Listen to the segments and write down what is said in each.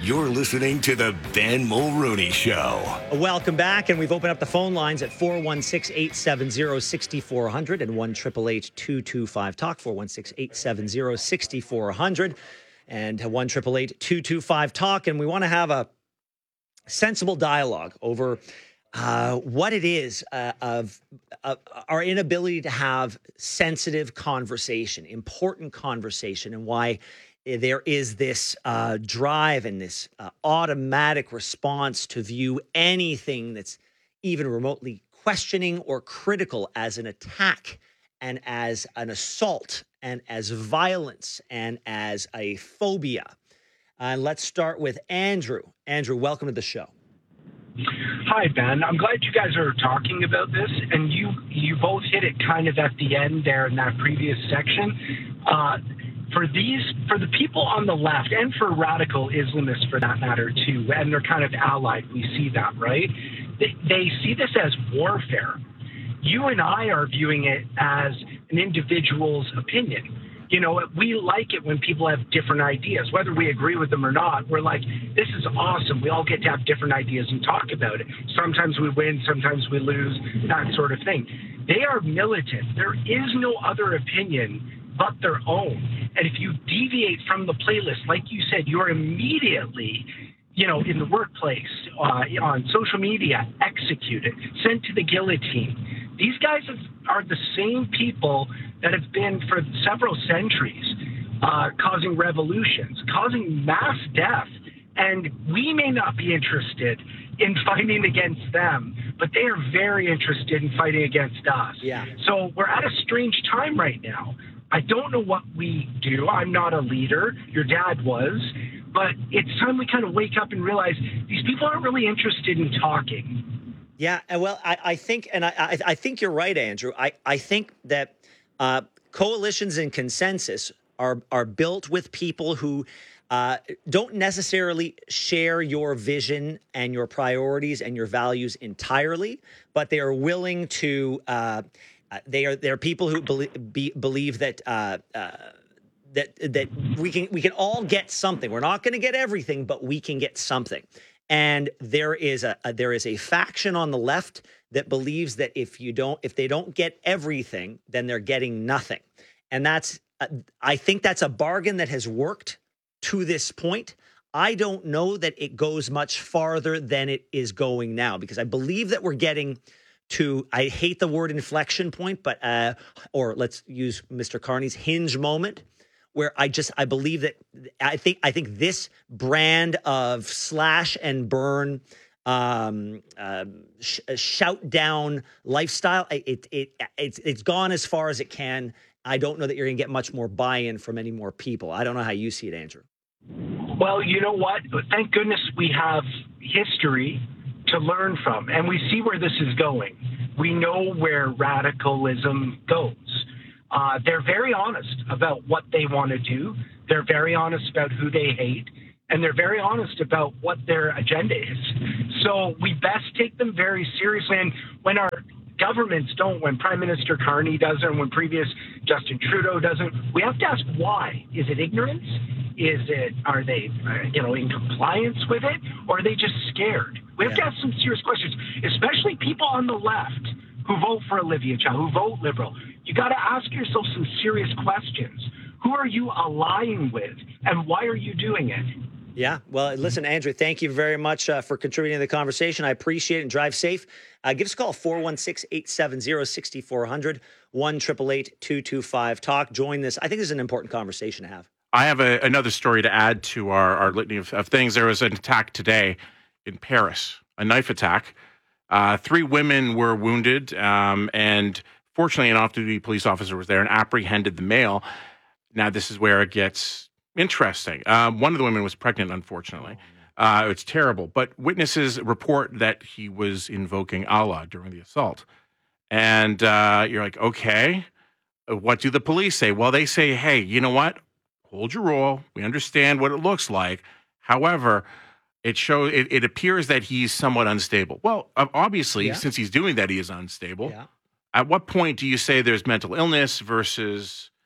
You're listening to the Ben Mulrooney Show. Welcome back, and we've opened up the phone lines at 416-870-6400 and 1-888-225-TALK, 416-870-6400 and 1-888-225-TALK. And we want to have a sensible dialogue over what it is of our inability to have sensitive conversation, important conversation, and why there is this drive and this automatic response to view anything that's even remotely questioning or critical as an attack and as an assault and as violence and as a phobia. Let's start with Andrew. Andrew, welcome to the show. Hi, Ben. I'm glad you guys are talking about this, and you both hit it kind of at the end there in that previous section. For the people on the left, and for radical Islamists for that matter too, and they're kind of allied, we see that, right? They see this as warfare. You and I are viewing it as an individual's opinion. You know, we like it when people have different ideas, whether we agree with them or not. We're like, this is awesome. We all get to have different ideas and talk about it. Sometimes we win, sometimes we lose, that sort of thing. They are militant. There is no other opinion but their own. And if you deviate from the playlist, like you said, you're immediately, in the workplace, on social media, executed, sent to the guillotine. These guys are the same people that have been for several centuries causing revolutions, causing mass death. And we may not be interested in fighting against them, but they are very interested in fighting against us. Yeah. So we're at a strange time right now. I don't know what we do. I'm not a leader. Your dad was. But it's time we kind of wake up and realize these people aren't really interested in talking. Yeah, well, I think, and I think you're right, Andrew. I think that coalitions and consensus are built with people who don't necessarily share your vision and your priorities and your values entirely, but they are willing to. They're people who believe that that we can all get something. We're not going to get everything, but we can get something. And there is a faction on the left that believes that if they don't get everything, then they're getting nothing. And I think that's a bargain that has worked to this point. I don't know that it goes much farther than it is going now, because I believe that we're getting to, I hate the word inflection point, but or let's use Mr. Carney's hinge moment, where I believe that I think this brand of slash and burn, shout down lifestyle, it's gone as far as it can. I don't know that you're going to get much more buy-in from any more people. I don't know how you see it, Andrew. Well, you know what? Thank goodness we have history to learn from, and we see where this is going. We know where radicalism goes. They're very honest about what they want to do. They're very honest about who they hate, and they're very honest about what their agenda is. So we best take them very seriously. And when our governments don't, when Prime Minister Carney doesn't, when previous Justin Trudeau doesn't, we have to ask why. Is it ignorance? Are they, in compliance with it? Or are they just scared? We have to ask some serious questions, especially people on the left who vote for Olivia Chow, who vote Liberal. You got to ask yourself some serious questions. Who are you allying with, and why are you doing it? Yeah. Well, listen, Andrew, thank you very much for contributing to the conversation. I appreciate it, and drive safe. Give us a call, 416-870-6400, 1-888-225-TALK. Join this. I think this is an important conversation to have. I have another story to add to our litany of things. There was an attack today in Paris, a knife attack. 3 women were wounded, and fortunately, an off-duty police officer was there and apprehended the male. Now, this is where it gets interesting. One of the women was pregnant, unfortunately. It's terrible. But witnesses report that he was invoking Allah during the assault. And you're like, okay, what do the police say? Well, they say, hey, you know what? Hold your roll. We understand what it looks like. However, it appears that he's somewhat unstable. Well, obviously, since he's doing that, he is unstable. Yeah. At what point do you say there's mental illness versus,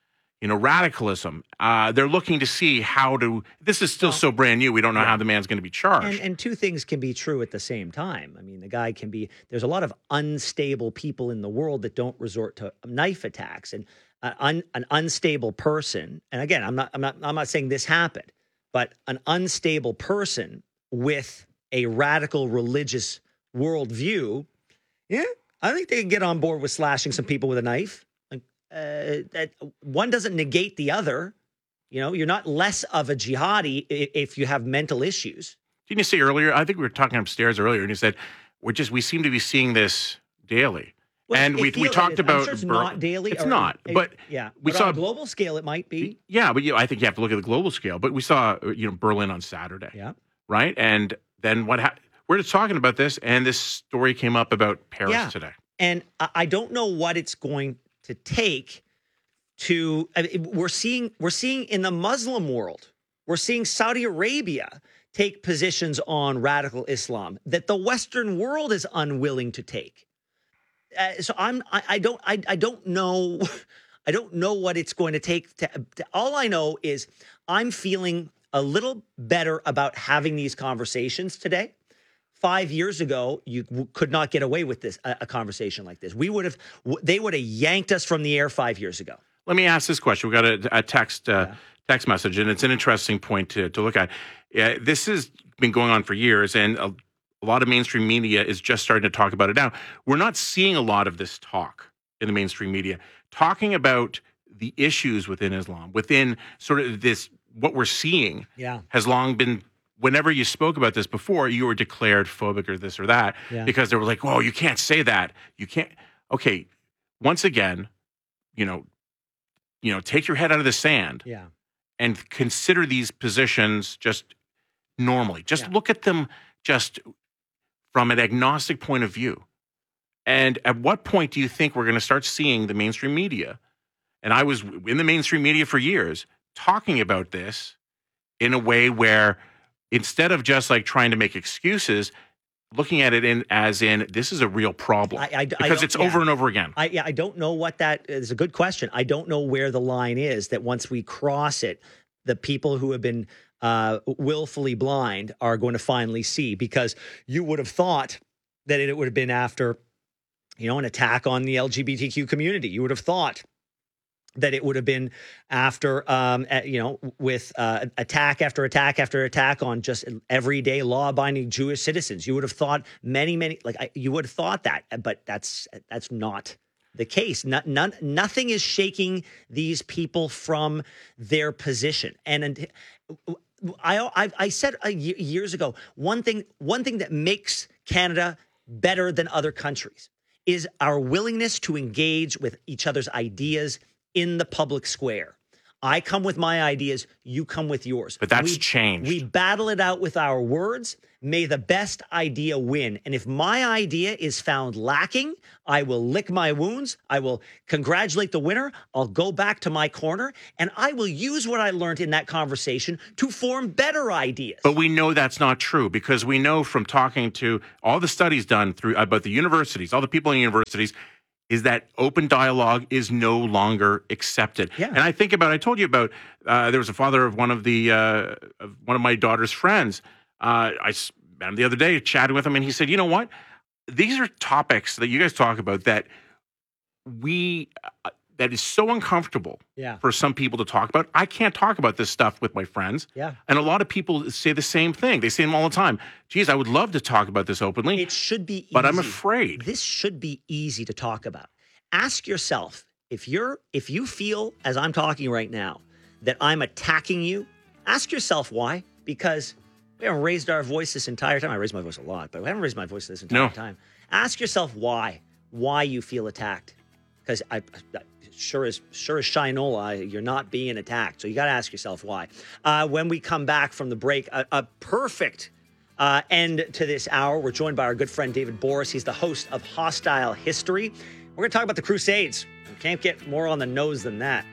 radicalism. They're looking to see how to. This is still so brand new. We don't know how the man's going to be charged. And two things can be true at the same time. I mean, the guy can be. There's a lot of unstable people in the world that don't resort to knife attacks, and an unstable person. And again, I'm not saying this happened, but an unstable person with a radical religious worldview, yeah, I think they can get on board with slashing some people with a knife. That one doesn't negate the other. You're not less of a jihadi if you have mental issues. Didn't you say earlier? I think we were talking upstairs earlier, and you said we seem to be seeing this daily. Well, and we talked about. I'm sure it's not daily. It's not, but we saw on a global scale. It might be. Yeah, but I think you have to look at the global scale. But we saw Berlin on Saturday. Yeah. Right, and then what happened? We're just talking about this, and this story came up about Paris today. And I don't know what it's going to take to. We're seeing in the Muslim world, we're seeing Saudi Arabia take positions on radical Islam that the Western world is unwilling to take. So I don't know. I don't know what it's going to take. All I know is I'm feeling a little better about having these conversations today. 5 years ago, you could not get away with this, a conversation like this. They would have yanked us from the air 5 years ago. Let me ask this question. We got a text message, and it's an interesting point to look at. This has been going on for years, and a lot of mainstream media is just starting to talk about it now. We're not seeing a lot of this talk in the mainstream media, talking about the issues within Islam, within sort of this, what we're seeing has long been. Whenever you spoke about this before, you were declared phobic or this or that because they were like, "Oh, you can't say that. You can't." Okay, once again, take your head out of the sand and consider these positions just normally. Just look at them just from an agnostic point of view. And at what point do you think we're going to start seeing the mainstream media? And I was in the mainstream media for years talking about this in a way where, instead of just like trying to make excuses, looking at it as this is a real problem because it's over and over again. I don't know what that is. A good question. I don't know where the line is that once we cross it, the people who have been willfully blind are going to finally see, because you would have thought that it would have been after, an attack on the LGBTQ community. You would have thought that it would have been after, with attack after attack after attack on just everyday law-abiding Jewish citizens. You would have thought many, you would have thought that, but that's not the case. Nothing is shaking these people from their position. And I said years ago, one thing that makes Canada better than other countries is our willingness to engage with each other's ideas in the public square. I come with my ideas, you come with yours. But that's changed. We battle it out with our words. May the best idea win. And if my idea is found lacking, I will lick my wounds. I will congratulate the winner. I'll go back to my corner, and I will use what I learned in that conversation to form better ideas. But we know that's not true, because we know from talking to all the studies done through about the universities, all the people in universities, is that open dialogue is no longer accepted. Yeah. And I told you about, there was a father of one of my daughter's friends. I met him the other day, chatted with him, and he said, you know what? These are topics that you guys talk about that that is so uncomfortable for some people to talk about. I can't talk about this stuff with my friends. Yeah. And a lot of people say the same thing. They say them all the time. Geez, I would love to talk about this openly. It should be easy. But I'm afraid. This should be easy to talk about. Ask yourself, if you feel, as I'm talking right now, that I'm attacking you, ask yourself why. Because we haven't raised our voice this entire time. I raise my voice a lot, but we haven't raised my voice this entire time. Ask yourself why you feel attacked. Because I sure as Shinola, you're not being attacked. So you got to ask yourself why. When we come back from the break, a perfect end to this hour. We're joined by our good friend David Boris. He's the host of Hostile History. We're going to talk about the Crusades. We can't get more on the nose than that.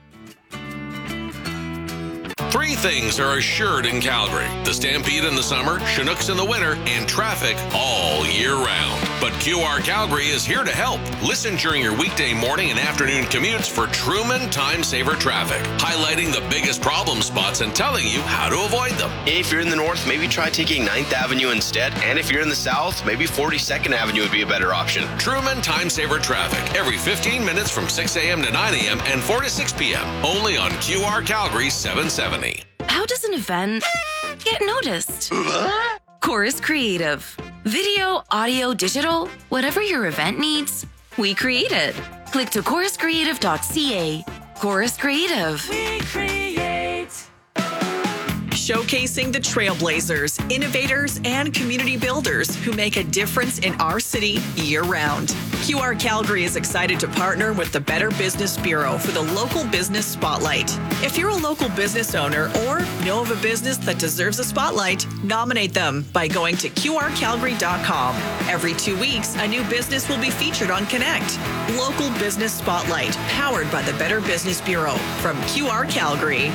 Three things are assured in Calgary: the Stampede in the summer, Chinooks in the winter, and traffic all year round. But QR Calgary is here to help. Listen during your weekday morning and afternoon commutes for Truman Time Saver Traffic, highlighting the biggest problem spots and telling you how to avoid them. If you're in the north, maybe try taking 9th Avenue instead. And if you're in the south, maybe 42nd Avenue would be a better option. Truman Time Saver Traffic, every 15 minutes from 6 a.m. to 9 a.m. and 4 to 6 p.m. Only on QR Calgary 770. How does an event get noticed? Chorus Creative. Video, audio, digital, whatever your event needs, we create it. Click to choruscreative.ca. Chorus Creative. We create. Showcasing the trailblazers, innovators, and community builders who make a difference in our city year-round. QR Calgary is excited to partner with the Better Business Bureau for the Local Business Spotlight. If you're a local business owner or know of a business that deserves a spotlight, nominate them by going to qrcalgary.com. Every 2 weeks, a new business will be featured on Connect. Local Business Spotlight, powered by the Better Business Bureau from QR Calgary.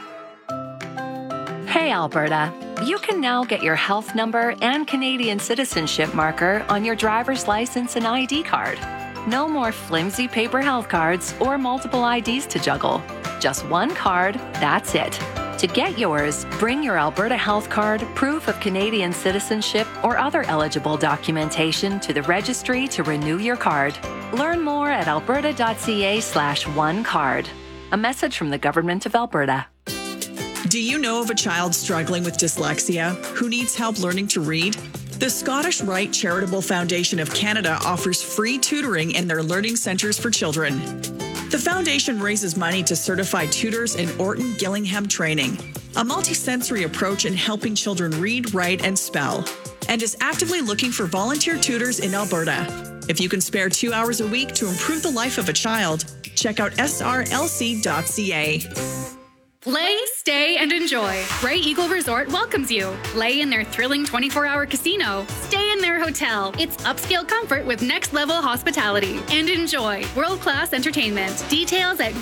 Hey Alberta, you can now get your health number and Canadian citizenship marker on your driver's license and ID card. No more flimsy paper health cards or multiple IDs to juggle. Just one card, that's it. To get yours, bring your Alberta Health Card, proof of Canadian citizenship, or other eligible documentation to the registry to renew your card. Learn more at alberta.ca/onecard. A message from the Government of Alberta. Do you know of a child struggling with dyslexia who needs help learning to read? The Scottish Rite Charitable Foundation of Canada offers free tutoring in their learning centres for children. The foundation raises money to certify tutors in Orton Gillingham training, a multisensory approach in helping children read, write, and spell, and is actively looking for volunteer tutors in Alberta. If you can spare 2 hours a week to improve the life of a child, check out srlc.ca. Play, stay, and enjoy. Grey Eagle Resort welcomes you. Play in their thrilling 24-hour casino. Stay in their hotel. It's upscale comfort with next-level hospitality. And enjoy world-class entertainment. Details at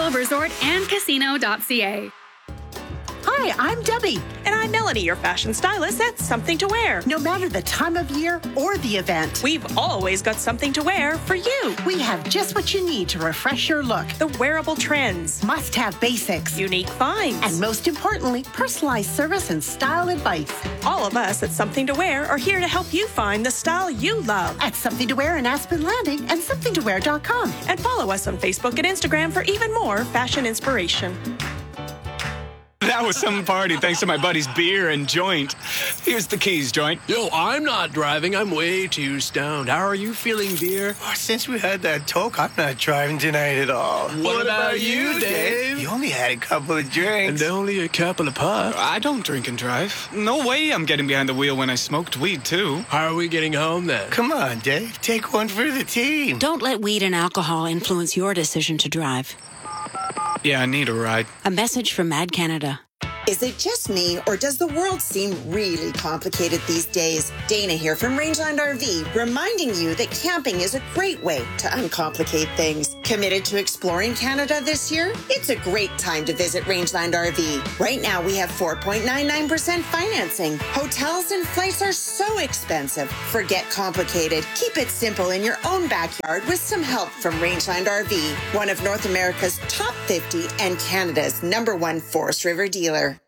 greyeagleresortandcasino.ca. Hi, I'm Debbie. And I'm Melanie, your fashion stylist at Something to Wear. No matter the time of year or the event, we've always got something to wear for you. We have just what you need to refresh your look. The wearable trends, must-have basics, unique finds, and most importantly, personalized service and style advice. All of us at Something to Wear are here to help you find the style you love. At Something to Wear in Aspen Landing and somethingtowear.com. And follow us on Facebook and Instagram for even more fashion inspiration. That was some party thanks to my buddy's beer and joint. Here's the keys, joint. Yo, I'm not driving. I'm way too stoned. How are you feeling, dear? Oh, since we had that talk, I'm not driving tonight at all. What about you, Dave? You only had a couple of drinks. And only a couple of puffs. I don't drink and drive. No way I'm getting behind the wheel when I smoked weed, too. How are we getting home, then? Come on, Dave. Take one for the team. Don't let weed and alcohol influence your decision to drive. Yeah, I need a ride. A message from Mad Canada. Is it just me, or does the world seem really complicated these days? Dana here from Rangeland RV, reminding you that camping is a great way to uncomplicate things. Committed to exploring Canada this year? It's a great time to visit Rangeland RV. Right now, we have 4.99% financing. Hotels and flights are so expensive. Forget complicated. Keep it simple in your own backyard with some help from Rangeland RV, one of North America's top 50 and Canada's #1 Forest River dealer.